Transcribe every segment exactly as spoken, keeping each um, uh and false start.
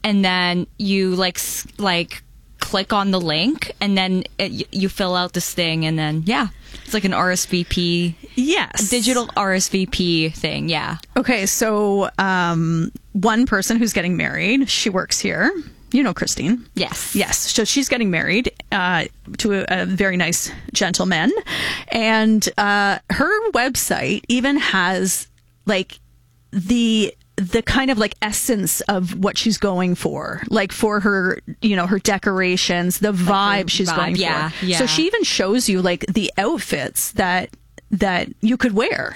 and then you like s- like click on the link, and then it, you fill out this thing, and then yeah, it's like an R S V P. Yes, digital R S V P thing. Yeah. Okay, so um, one person who's getting married, she works here. You know Christine. Yes. Yes. So she's getting married uh, to a, a very nice gentleman. And uh, her website even has like the the kind of like essence of what she's going for, like for her, you know, her decorations, the vibe like she's vibe, going yeah, for. Yeah. So she even shows you like the outfits that that you could wear.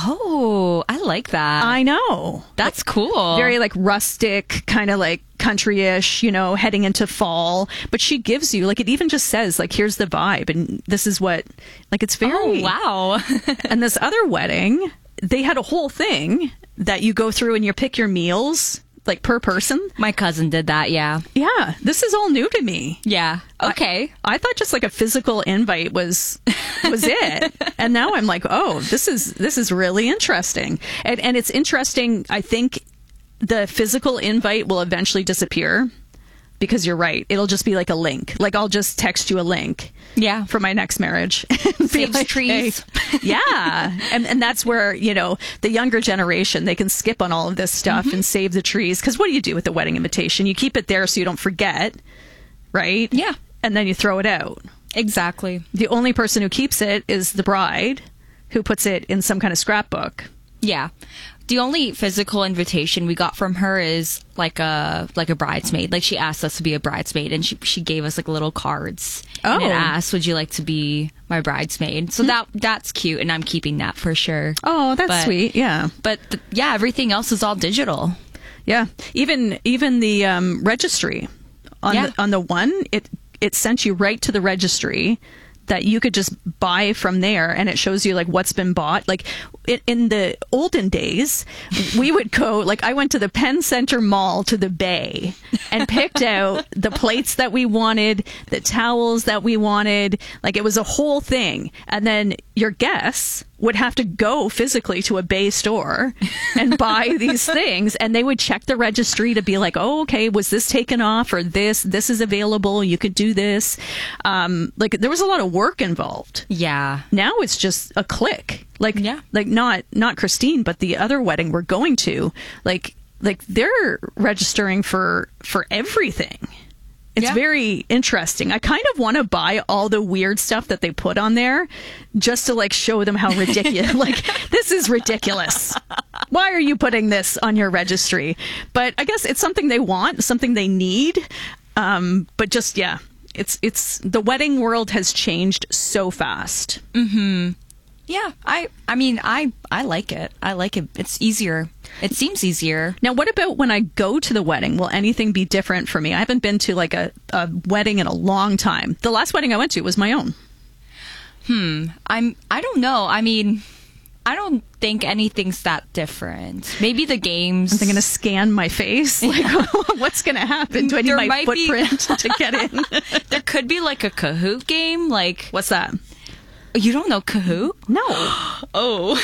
Oh, I like that. I know. That's cool. Very like rustic, kind of like country-ish, you know, heading into fall. But she gives you like, it even just says like, here's the vibe, and this is what, like, it's very. Oh, wow. And this other wedding, they had a whole thing that you go through and you pick your meals like per person. My cousin did that. Yeah. Yeah, this is all new to me. Yeah. Okay. I, I thought just like a physical invite was was it, and now I'm like, oh, this is this is really interesting, and and it's interesting. I think the physical invite will eventually disappear because you're right. It'll just be like a link. Like I'll just text you a link. Yeah. For my next marriage. Saves like, trees. Hey. Yeah. And and that's where, you know, the younger generation, they can skip on all of this stuff mm-hmm. and save the trees. Because what do you do with the wedding invitation? You keep it there so you don't forget, right? Yeah. And then you throw it out. Exactly. The only person who keeps it is the bride, who puts it in some kind of scrapbook. Yeah. The only physical invitation we got from her is like a like a bridesmaid. Like she asked us to be a bridesmaid, and she she gave us like little cards. Oh. And it asked, "Would you like to be my bridesmaid?" So that that's cute, and I'm keeping that for sure. Oh, that's but, sweet. Yeah. But th- yeah, everything else is all digital. Yeah. Even even the um, registry on yeah. the, on the one, it it sent you right to the registry that you could just buy from there, and it shows you like what's been bought. Like it, in the olden days, we would go, like I went to the Penn Center Mall to the Bay and picked out the plates that we wanted, the towels that we wanted. Like it was a whole thing. And then your guests would have to go physically to a Bay store and buy these things, and they would check the registry to be like, oh, okay, was this taken off, or this this is available, you could do this. Um, like there was a lot of work involved. Yeah. Now it's just a click. Like yeah. like not not Christine, but the other wedding we're going to, like like they're registering for for everything. It's yeah. very interesting. I kind of want to buy all the weird stuff that they put on there just to like show them how ridiculous, like this is ridiculous. Why are you putting this on your registry? But I guess it's something they want, something they need. Um, but just, yeah, it's, it's, the wedding world has changed so fast. Mm-hmm. Yeah, I I mean, I, I like it. I like it. It's easier. It seems easier. Now, what about when I go to the wedding? Will anything be different for me? I haven't been to like a, a wedding in a long time. The last wedding I went to was my own. Hmm. I'm, I don't know. I mean, I don't think anything's that different. Maybe the games. Are they going to scan my face? Like, what's going to happen? Do I need There my might be- footprint to get in? There could be like a Kahoot game. Like, What's that? you don't know Kahoot? No. Oh,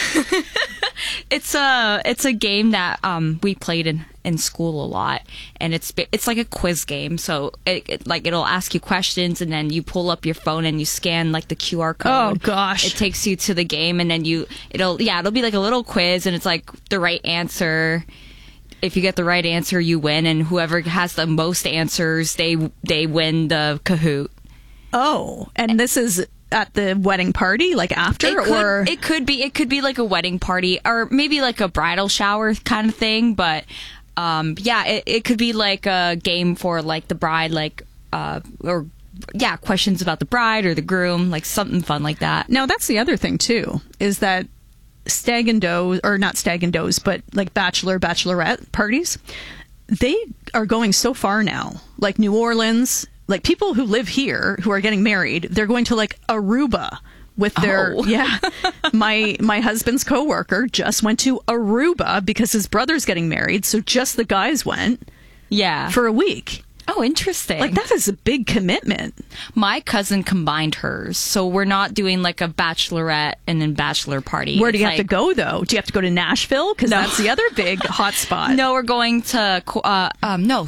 it's a it's a game that um we played in, in school a lot, and it's it's like a quiz game. So it, it like it'll ask you questions, and then you pull up your phone and you scan like the Q R code. Oh gosh. It takes you to the game, and then you it'll yeah it'll be like a little quiz, and it's like the right answer. If you get the right answer, you win, and whoever has the most answers, they they win the Kahoot. Oh, and this is at the wedding party, like after, It could, or it could be it could be like a wedding party, or maybe like a bridal shower kind of thing. But um, yeah, it, it could be like a game for like the bride, like uh, or yeah, questions about the bride or the groom, like something fun like that. Now that's the other thing too, is that stag and doe, or not stag and does, but like bachelor, bachelorette parties, they are going so far now. Like New Orleans, like people who live here who are getting married, they're going to like Aruba with their, Oh. yeah. My, my husband's coworker just went to Aruba because his brother's getting married. So just the guys went Yeah. for a week. Oh, interesting. Like that is a big commitment. My cousin combined hers, so we're not doing like a bachelorette and then bachelor party. Where do It's you have like- to go though? Do you have to go to Nashville? Because No. that's the other big hot spot. No, we're going to uh, um, no